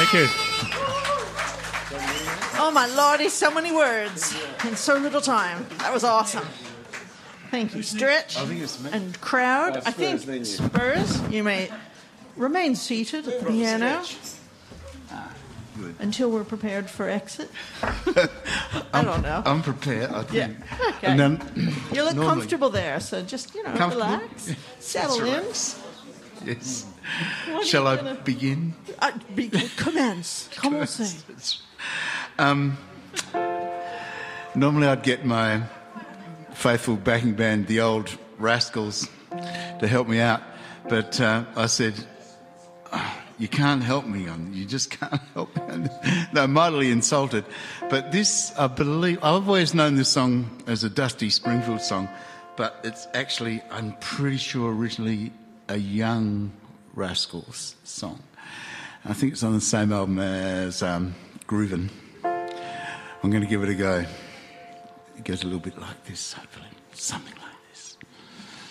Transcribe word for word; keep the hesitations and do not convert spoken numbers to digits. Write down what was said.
Thank you. Oh, my lordy, so many words in so little time. That was awesome. Thank you, Stretch and crowd. I think Spurs, you may remain seated at the piano until we're prepared for exit. I don't know. I'm prepared, I think. Yeah, okay. And then, you look normally- comfortable there, so just, you know, relax, settle in. Yes. What are Shall you I gonna- begin? Uh, be, commence. Commence. Um, normally I'd get my faithful backing band, the Old Rascals, to help me out. But uh, I said, oh, you can't help me. On, you just can't help me. They're mightily insulted. But this, I believe, I've always known this song as a Dusty Springfield song, but it's actually, I'm pretty sure, originally a Young Rascals song. I think it's on the same album as um, Groovin'. I'm going to give it a go. It goes a little bit like this, hopefully. Something like this.